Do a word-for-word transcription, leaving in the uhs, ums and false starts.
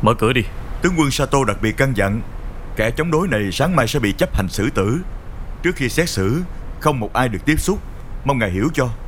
Mở cửa đi. Tướng quân Sato đặc biệt căn dặn kẻ chống đối này sáng mai sẽ bị chấp hành xử tử. Trước khi xét xử, không một ai được tiếp xúc. Mong ngài hiểu cho.